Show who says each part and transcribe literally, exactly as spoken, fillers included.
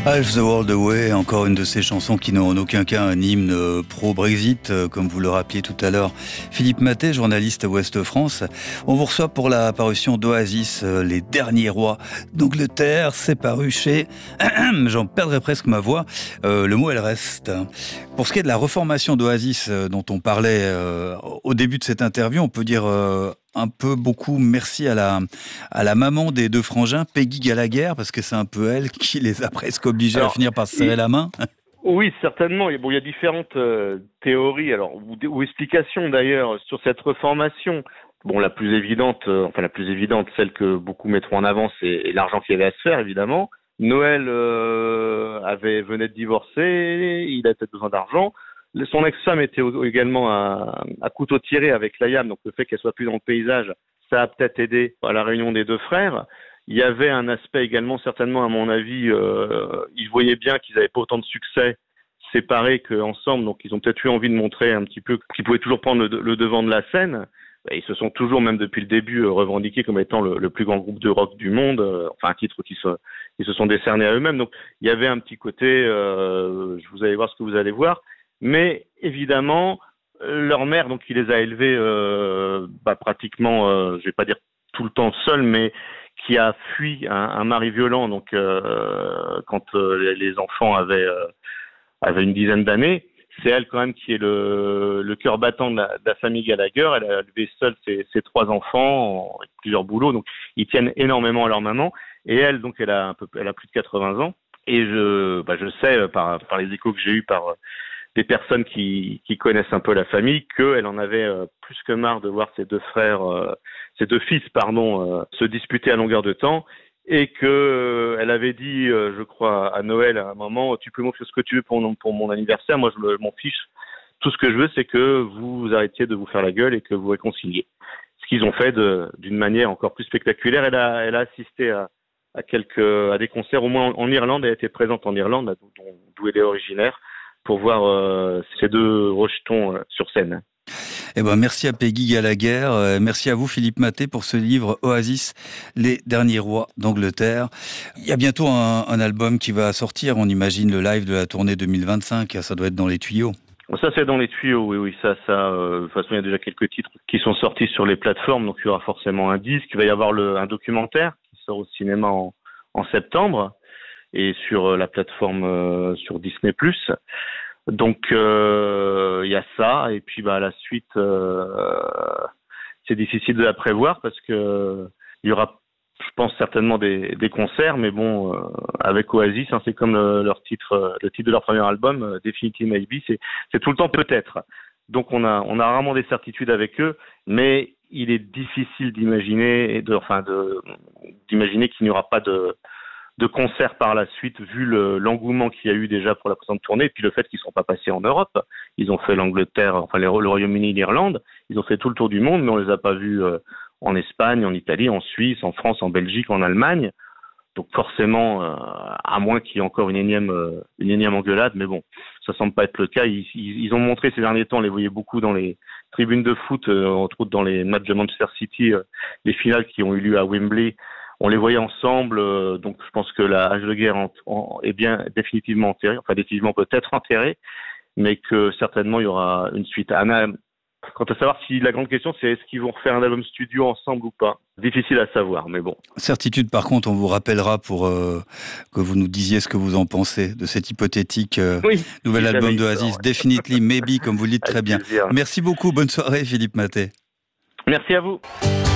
Speaker 1: Half the World Away, encore une de ces chansons qui n'ont en aucun cas un hymne pro-Brexit, comme vous le rappeliez tout à l'heure. Philippe Mathey, journaliste Ouest France, on vous reçoit pour la parution d'Oasis, Les Derniers Rois d'Angleterre. C'est paru chez... J'en perdrai presque ma voix. Euh, le mot, elle reste. Pour ce qui est de la reformation d'Oasis dont on parlait euh, au début de cette interview, on peut dire... Euh, un peu beaucoup merci à la, à la maman des deux frangins, Peggy Gallagher, parce que c'est un peu elle qui les a presque obligés alors, à finir par se serrer il... la main.
Speaker 2: Oui, certainement. Bon, il y a différentes euh, théories, alors ou, ou explications d'ailleurs sur cette reformation. Bon, la plus évidente, euh, enfin la plus évidente, celle que beaucoup mettront en avant, c'est l'argent qu'il y avait à se faire, évidemment. Noël euh, avait venait de divorcer, il a peut-être besoin d'argent. Son ex-femme était également à, à couteau tiré avec Liam, donc le fait qu'elle soit plus dans le paysage, ça a peut-être aidé à la réunion des deux frères. Il y avait un aspect également, certainement à mon avis, euh, ils voyaient bien qu'ils n'avaient pas autant de succès séparés qu'ensemble, donc ils ont peut-être eu envie de montrer un petit peu qu'ils pouvaient toujours prendre le, le devant de la scène. Et ils se sont toujours, même depuis le début, revendiqués comme étant le, le plus grand groupe de rock du monde, euh, enfin un titre qui se, qui se sont décernés à eux-mêmes. Donc il y avait un petit côté, euh, je vous allez voir ce que vous allez voir. Mais évidemment, leur mère, donc qui les a élevés euh, bah, pratiquement, euh, je vais pas dire tout le temps seul, mais qui a fui un, un mari violent, donc euh, quand euh, les enfants avaient euh, avaient une dizaine d'années, c'est elle quand même qui est le, le cœur battant de la, de la famille Gallagher. Elle a élevé seule ses, ses trois enfants avec plusieurs boulots, donc ils tiennent énormément à leur maman. Et elle, donc, elle a un peu, elle a plus de quatre-vingts ans. Et je, bah, je sais par par les échos que j'ai eus par des personnes qui, qui connaissent un peu la famille, qu'elle en avait euh, plus que marre de voir ses deux frères, euh, ses deux fils, pardon, euh, se disputer à longueur de temps, et que euh, elle avait dit, euh, je crois, à Noël à un moment, tu peux m'offrir ce que tu veux pour mon, pour mon anniversaire, moi je m'en fiche. Tout ce que je veux, c'est que vous arrêtiez de vous faire la gueule et que vous réconciliez. Ce qu'ils ont fait de, d'une manière encore plus spectaculaire. Elle a, elle a assisté à, à quelques, à des concerts, au moins en, en Irlande. Elle a été présente en Irlande, d'où, d'où elle est originaire, pour voir euh, ces deux rejetons euh, sur scène.
Speaker 1: Eh ben, merci à Peggy Gallagher, euh, merci à vous Philippe Mathey pour ce livre Oasis, Les Derniers Rois d'Angleterre. Il y a bientôt un, un album qui va sortir, on imagine le live de la tournée deux mille vingt-cinq, ça doit être dans les tuyaux.
Speaker 2: Ça c'est dans les tuyaux, oui, oui, ça, ça. Euh, de toute façon, il y a déjà quelques titres qui sont sortis sur les plateformes, donc il y aura forcément un disque. Il va y avoir le, un documentaire qui sort au cinéma en, en septembre et sur la plateforme euh, sur Disney plus. Donc il euh, y a ça, et puis bah la suite, euh, c'est difficile de la prévoir parce que il y aura, je pense, certainement des, des concerts, mais bon, euh, avec Oasis, hein, c'est comme le, leur titre, le titre de leur premier album, euh, Definitely Maybe, c'est, c'est tout le temps peut-être. Donc on a, on a rarement des certitudes avec eux, mais il est difficile d'imaginer, et de, enfin de, d'imaginer qu'il n'y aura pas de de concerts par la suite, vu le, l'engouement qu'il y a eu déjà pour la présente tournée, et puis le fait qu'ils ne sont pas passés en Europe. Ils ont fait l'Angleterre, enfin le Royaume-Uni, l'Irlande, ils ont fait tout le tour du monde, mais on les a pas vus euh, en Espagne, en Italie, en Suisse, en France, en Belgique, en Allemagne. Donc forcément, euh, à moins qu'il y ait encore une énième, euh, une énième engueulade, mais bon, ça semble pas être le cas. Ils, ils, ils ont montré ces derniers temps, on les voyait beaucoup dans les tribunes de foot, euh, entre autres dans les matchs de Manchester City, euh, les finales qui ont eu lieu à Wembley. On les voyait ensemble, euh, donc je pense que la hache de guerre en, en, est bien définitivement enterrée, enfin définitivement peut-être enterrée, mais que certainement il y aura une suite. Anna, quant à savoir si la grande question c'est est-ce qu'ils vont refaire un album studio ensemble ou pas, difficile à savoir, mais bon.
Speaker 1: Certitude, par contre, on vous rappellera pour euh, que vous nous disiez ce que vous en pensez de cet hypothétique euh, oui, nouvel album d'Oasis, ouais. Definitely Maybe, comme vous le dites très bien. Plaisir. Merci beaucoup, bonne soirée Philippe Mathey.
Speaker 2: Merci à vous.